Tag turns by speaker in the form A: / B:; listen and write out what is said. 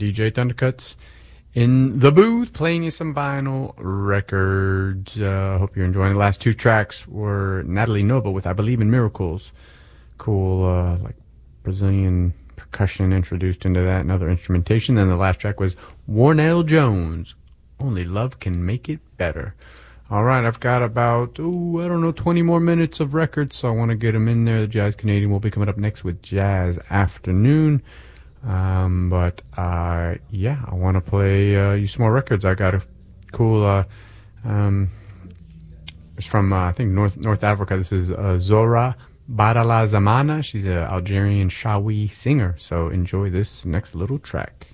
A: DJ Thundercuts in the booth playing you some vinyl records. Hope you're enjoying. The last two tracks were Natalie Nova with I Believe in Miracles. Cool, like Brazilian percussion introduced into that and other instrumentation. Then the last track was Warnell Jones, Only Love Can Make It Better. All right, I've got about, 20 more minutes of records, so I want to get them in there. The Jazz Canadian will be coming up next with Jazz Afternoon. I want to play you some more records. I got a cool, it's from, I think, North Africa. This is Zora Badala Zamana. She's an Algerian Shawi singer, so enjoy this next little track.